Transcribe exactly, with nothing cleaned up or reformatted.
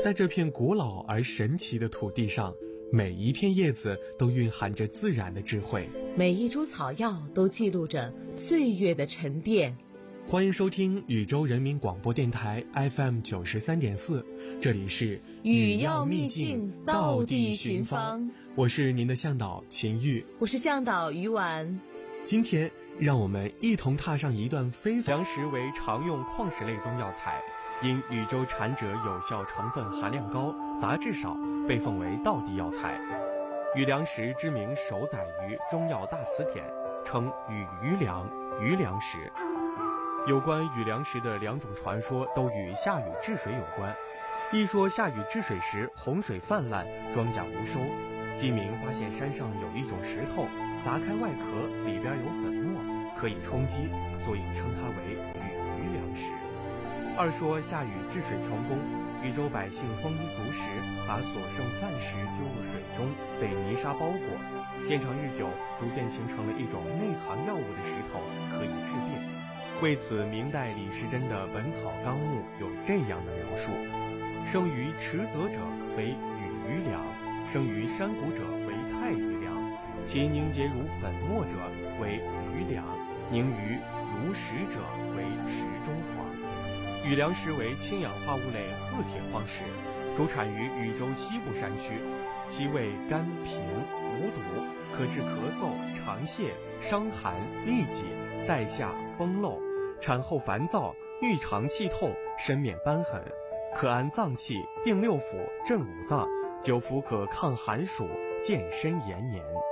在这片古老而神奇的土地上，每一片叶子都蕴含着自然的智慧， 每一株草药都记录着岁月的沉淀。 欢迎收听宇宙人民广播电台 F M 九十三点四，这里是语要秘境，道地寻芳。 我是您的向导秦玉， 我是向导于婉。 今天让我们一同踏上一段非凡。良石为常用矿石类中药材，因禹州产者有效成分含量高，杂质少，被奉为道地药材。禹良石之名首载于中药大辞典，称禹余良、余良石。有关禹良石的两种传说都与下禹治水有关。一说下禹治水时洪水泛滥，庄稼无收，鸡鸣发现山上有一种石头，砸开外壳，里边有粉末，可以充饥，所以称它为禹余良石。二说下禹治水成功，禹州百姓丰衣足食，把所剩饭食丢入水中，被泥沙包裹，天长日久，逐渐形成了一种内藏药物的石头，可以治病。为此，明代李时珍的《本草纲目》有这样的描述：生于池泽者为禹余良，生于山谷者为太余良，其凝结如粉末者为余良，凝于如石者为石中黄。禹良石为氢氧化物类褐铁矿石，主产于禹州西部山区，其味甘平无毒，可治咳嗽、肠泻、伤寒、痢疾、带下、崩漏，产后烦躁、郁肠气痛、身面瘢痕，可安脏气、定六腑、镇五脏，久服可抗寒暑、健身延年。